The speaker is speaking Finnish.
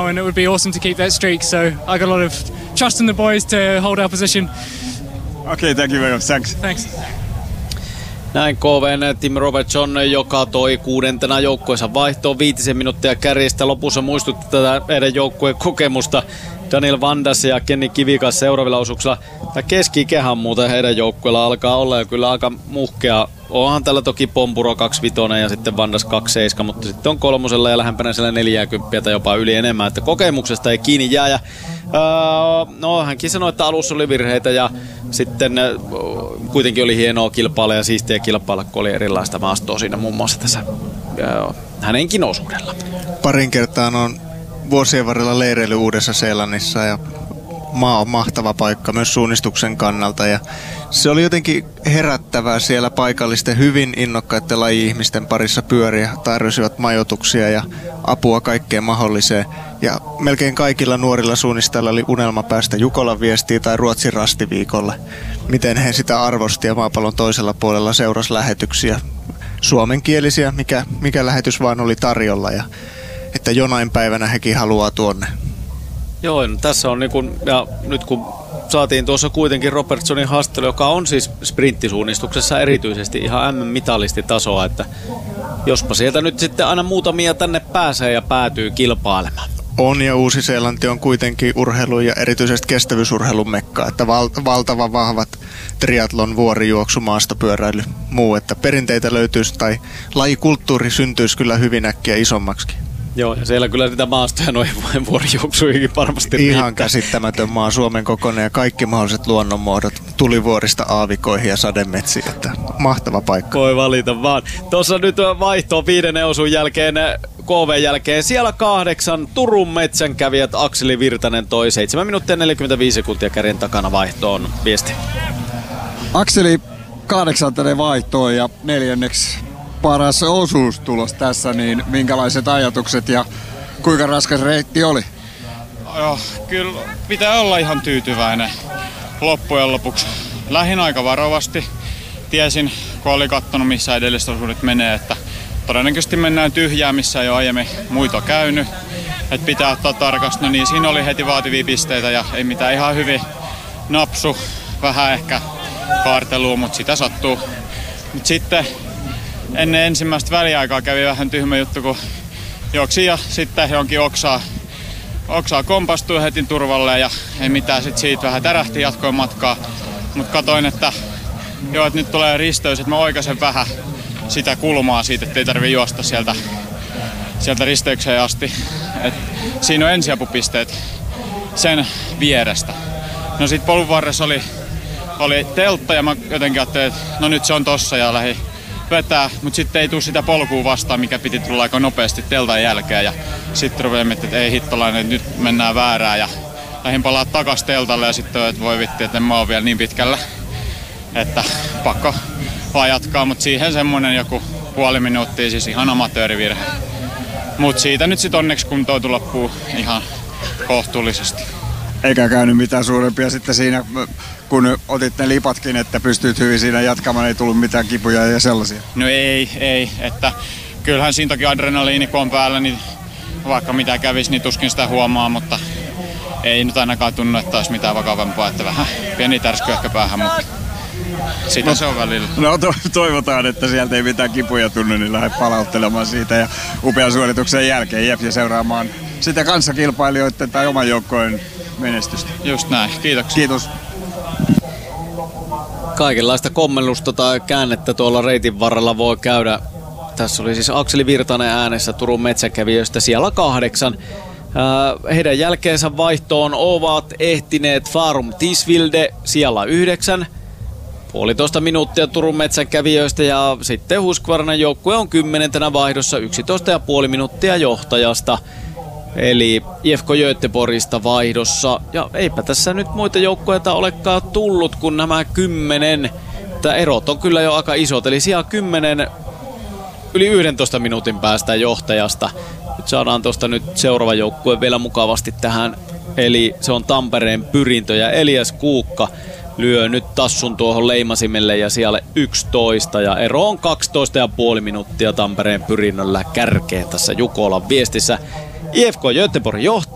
now, and it would be awesome to keep that streak. So I got a lot of trust in the boys to hold our position. Okay, thank you very much. Thanks. Näin KV:n Tim Robertson, joka toi 6. joukkueensa vaihtoon 5 minuuttia kärjestä. Lopussa muistutti tätä heidän joukkueen kokemusta. Daniel Vandas ja Kenny Kivikas seuraavilla osuuksilla. Tämä keski-ikähän muuten heidän joukkueella alkaa olla jo kyllä aika muhkea. Onhan tällä toki Pompuro 25 ja sitten Vandas 27, mutta sitten on 3 ja lähempänä siellä 40 tai jopa yli enemmän, että kokemuksesta ei kiinni jää. Ja, no hänkin sanoi, että alussa oli virheitä ja sitten kuitenkin oli hienoa kilpailla ja siistiä kilpailla, kun oli erilaista maastoa siinä muun muassa tässä hänenkin osuudella. Parin kertaan on vuosien varrella leireily Uudessa-Seelannissa ja maa on mahtava paikka myös suunnistuksen kannalta ja se oli jotenkin herättävää siellä paikallisten hyvin innokkaiden laji-ihmisten parissa pyöriä, tarjosivat majoituksia ja apua kaikkeen mahdolliseen ja melkein kaikilla nuorilla suunnistajilla oli unelma päästä Jukolan viestiin tai Ruotsin rastiviikolle. Miten he sitä arvosti ja maapallon toisella puolella seurasi lähetyksiä suomenkielisiä, mikä lähetys vaan oli tarjolla ja että jonain päivänä hekin haluaa tuonne. Joo, no tässä on ja nyt kun saatiin tuossa kuitenkin Robertsonin haastelu, joka on siis sprinttisuunnistuksessa erityisesti ihan M-mitalistitasoa, että jospa sieltä nyt sitten aina muutamia tänne pääsee ja päätyy kilpailemaan. On ja Uusi-Seelanti on kuitenkin urheilu ja erityisesti kestävyysurheilun mekka, että valtavan vahvat triathlon, vuorijuoksu, maastopyöräily, muu, että perinteitä löytyisi tai lajikulttuuri syntyisi kyllä hyvin äkkiä isommaksikin. Joo, ja siellä kyllä niitä maastoja noihin vuorijuoksuihin varmasti riittää. Ihan käsittämätön maa, Suomen kokoinen ja kaikki mahdolliset luonnonmuodot, tulivuorista aavikoihin ja sademetsiin, että mahtava paikka. Voi valita vaan. Tuossa nyt vaihtoon 5. osun jälkeen, KV jälkeen, siellä 8 Turun metsänkävijät Akseli Virtanen toi 7 minuuttia 45 sekuntia kärjen takana vaihtoon. Viesti. Akseli 8. vaihtoon ja 4. paras osuus tulos tässä, niin minkälaiset ajatukset ja kuinka raskas reitti oli? Joo, kyllä pitää olla ihan tyytyväinen loppujen lopuksi. Lähin aika varovasti. Tiesin, kun oli katsonut missä edelliset osuudet menee, että todennäköisesti mennään tyhjää, missä ei ole aiemmin muita käynyt. Että pitää ottaa tarkasti. No niin, siinä oli heti vaativia pisteitä ja ei mitään, ihan hyvin napsu. Vähän ehkä kaartelua, mutta sitä sattuu. Mut sitten ennen ensimmäistä väliaikaa kävi vähän tyhmä juttu, kun juoksi ja sitten jonkin oksaa kompastui heti turvalle ja ei mitään, sitten siitä vähän tärähti jatkoin matkaa. Mutta katoin, että joo, että nyt tulee risteys, että mä oikaisen vähän sitä kulmaa siitä, ettei tarvitse juosta sieltä risteykseen asti. Et siinä on ensiapupisteet sen vierestä. No sit polun varressa oli teltta ja mä jotenkin ajattelin, että no nyt se on tossa ja lähdin vetää, mutta sitten ei tule sitä polkua vastaan, mikä piti tulla aika nopeasti teltan jälkeen. Ja sitten rupeamme, että ei hittolainen, että nyt mennään väärään. Ja lähdin palaa takas teltalle ja sitten että voi vitti, että en mä oon vielä niin pitkällä. Että pakko vaan jatkaa, mutta siihen semmonen joku puoli minuuttia, siis ihan amatöörivirhe. Mutta siitä nyt sitten onneksi kuntoutu loppuu ihan kohtuullisesti. Eikä käynyt mitään suurempia sitten siinä, kun otit ne lipatkin, että pystyt hyvin siinä jatkamaan, ei tullut mitään kipuja ja sellaisia? No ei, että kyllähän siinä toki adrenaliini kun on päällä, niin vaikka mitä kävisi, niin tuskin sitä huomaa, mutta ei nyt ainakaan tunnu, että olisi mitään vakavampaa, että vähän pieni tärsky ehkä päähän, mutta sitä se on välillä. No toivotaan, että sieltä ei mitään kipuja tunnu, niin lähde palauttelemaan siitä ja upean suorituksen jälkeen ja seuraamaan sitä kanssakilpailijoiden tai oman joukkojen menestystä. Just näin, kiitoksia. Kiitos. Kaikenlaista kommellusta tai käännettä tuolla reitin varrella voi käydä. Tässä oli siis Akseli Virtanen äänessä Turun metsäkävijöistä siellä 8. Heidän jälkeensä vaihtoon ovat ehtineet Farum Tisvilde siellä 9. 1,5 minuuttia Turun metsänkävijöistä ja sitten Husqvarnan joukkue on 10. vaihdossa 11,5 minuuttia johtajasta. Eli IFK Göteborgista vaihdossa. Ja eipä tässä nyt muita joukkueita olekaan tullut kuin nämä 10. Tämä erot on kyllä jo aika isot. Eli siellä 10 yli 11 minuutin päästä johtajasta. Nyt saadaan tuosta nyt seuraava joukkue vielä mukavasti tähän. Eli se on Tampereen Pyrintö ja Elias Kuukka lyö nyt tassun tuohon leimasimelle ja siellä 11. Ja ero on 12,5 minuuttia Tampereen Pyrinnöllä kärkeen tässä Jukolan viestissä. IFK Göteborg johtaa.